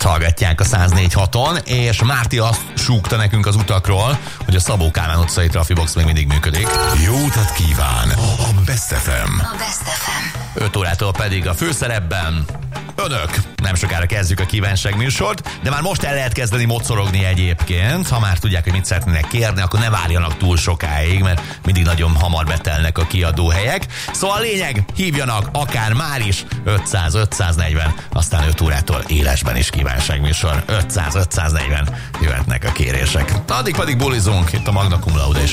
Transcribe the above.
hallgatják a 104.6-on, és Márti azt súgta nekünk az utakról, hogy a Szabó Kálmán utcai Trafibox még mindig működik. Jó utat kíván a Best FM. A Best FM. 5 órától pedig a főszerepben önök. Nem sokára kezdjük a kívánság műsort, de már most el lehet kezdeni mocorogni egyébként. Ha már tudják, hogy mit szeretnének kérni, akkor ne várjanak túl sokáig, mert mindig nagyon hamar betelnek a kiadóhelyek. Szóval a lényeg, hívjanak akár már is 500-540, aztán 5 órától élesben is kívánság műsor. 500-540 jöhetnek a kérések. Addig pedig bulizunk itt a Magna Cum Laude és